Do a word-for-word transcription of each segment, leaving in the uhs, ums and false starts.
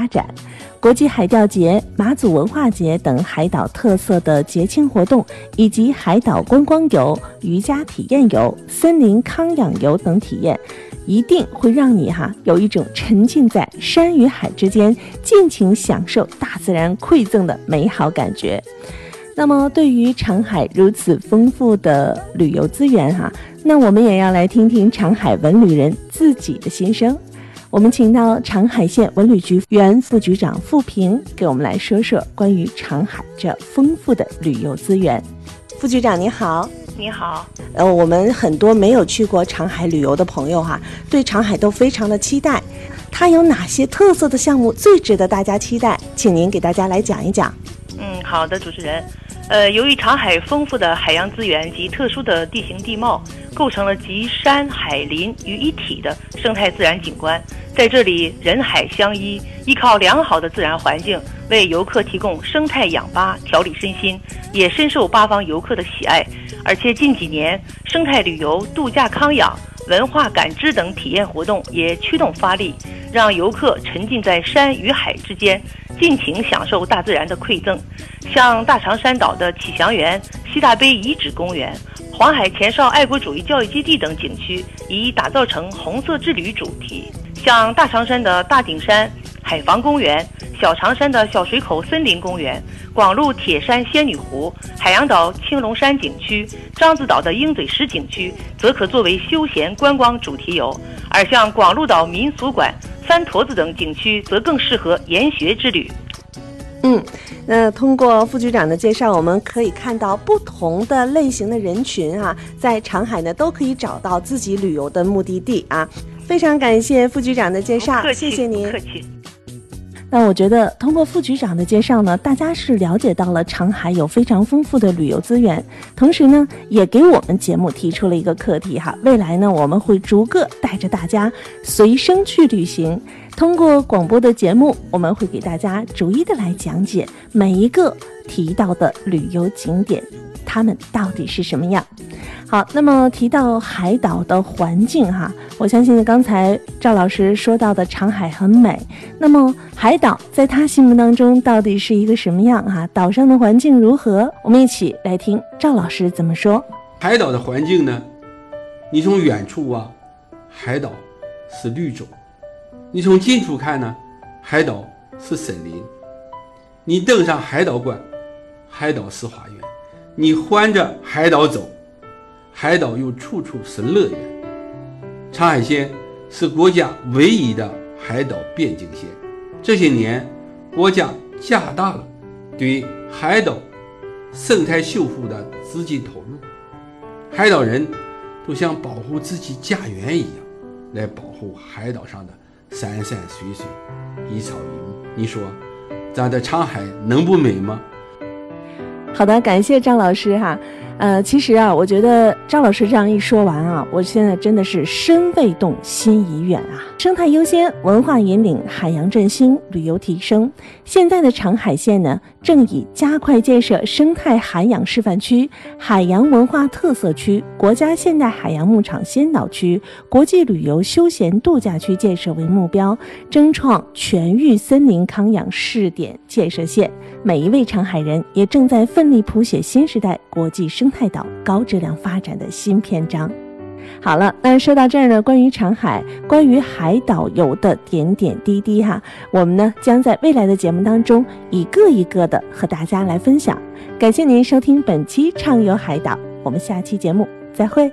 发展。国际海钓节、马祖文化节等海岛特色的节庆活动，以及海岛观光游、渔家体验游、森林康养游等体验，一定会让你哈有一种沉浸在山与海之间，尽情享受大自然馈赠的美好感觉。那么对于长海如此丰富的旅游资源哈，那我们也要来听听长海文旅人自己的心声。我们请到长海县文旅局原副局长付平给我们来说说关于长海这丰富的旅游资源。副局长你好。 你好。 呃，我们很多没有去过长海旅游的朋友哈，对长海都非常的期待。它有哪些特色的项目最值得大家期待？请您给大家来讲一讲。 嗯，好的，主持人。呃，由于长海丰富的海洋资源及特殊的地形地貌，构成了集山海林于一体的生态自然景观。在这里，人海相依，依靠良好的自然环境，为游客提供生态氧吧，调理身心，也深受八方游客的喜爱。而且近几年，生态旅游、度假康养、文化感知等体验活动也驱动发力，让游客沉浸在山与海之间，尽情享受大自然的馈赠。像大长山岛的启祥园、西大碑遗址公园、黄海前哨爱国主义教育基地等景区，已打造成红色之旅主题。像大长山的大顶山海防公园、小长山的小水口森林公园、广鹿铁山仙女湖、海洋岛青龙山景区、獐子岛的鹰嘴石景区，则可作为休闲观光主题游。而像广鹿岛民俗馆、三坨子等景区，则更适合研学之旅。 嗯，那通过副局长的介绍，我们可以看到不同的类型的人群啊，在长海呢都可以找到自己旅游的目的地啊。非常感谢副局长的介绍，谢谢您。 客气。 那我觉得通过副局长的介绍呢，大家是了解到了长海有非常丰富的旅游资源，同时呢也给我们节目提出了一个课题哈，未来呢我们会逐个带着大家随声去旅行，通过广播的节目，我们会给大家逐一的来讲解每一个提到的旅游景点，它们到底是什么样。好，那么提到海岛的环境哈，我相信刚才赵老师说到的长海很美，那么海岛在他心目当中到底是一个什么样哈？岛上的环境如何？我们一起来听赵老师怎么说。 海岛的环境呢，你从远处啊，海岛是绿洲；你从近处看呢，海岛是森林。你登上海岛关，海岛是花园；你环着海岛走，海岛又处处是乐园。长海县是国家唯一的海岛边境线，这些年国家加大了对海岛生态修复的资金投入，海岛人都像保护自己家园一样来保护海岛上的山山水水、一草一木。你说咱的长海能不美吗？ 好的，感谢张老师哈。呃，其实啊，我觉得张老师这样一说完啊，我现在真的是身未动，心已远啊。生态优先，文化引领，海洋振兴，旅游提升。现在的长海县呢，正以加快建设生态海洋示范区、海洋文化特色区、国家现代海洋牧场先导区、国际旅游休闲度假区建设为目标，争创全域森林康养试点建设县。每一位长海人也正在奋力谱写新时代国际生态岛高质量发展的新篇章。好了，那说到这儿呢，关于长海，关于海岛游的点点滴滴哈，我们呢将在未来的节目当中一个一个的和大家来分享。感谢您收听本期畅游海岛，我们下期节目再会。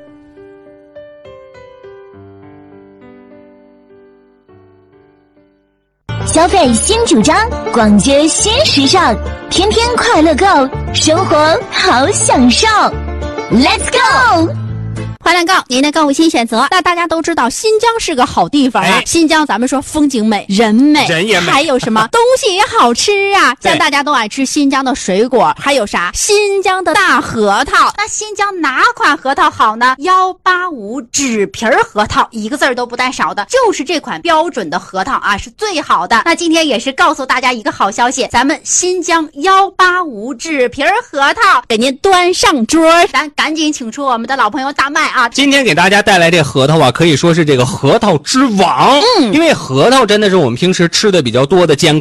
消费新主张，逛街新时尚，天天快乐购，生活好享受。Let's go！ 快来购您的购物新选择。那大家都知道新疆是个好地方啊，哎、新疆咱们说风景美，人美， 人也美， 还有什么东西也好吃啊，像大家都爱吃新疆的水果，还有啥新疆的大核桃。那新疆哪款核桃好呢？幺八五纸皮核桃，一个字儿都不带少的，就是这款标准的核桃啊，是最好的。那今天也是告诉大家一个好消息，咱们新疆幺八五纸皮核桃给您端上桌，咱赶紧请出我们的老朋友大麦啊！ 今天给大家带来这核桃啊，可以说是这个核桃之王。嗯，因为核桃真的是我们平时吃的比较多的坚果。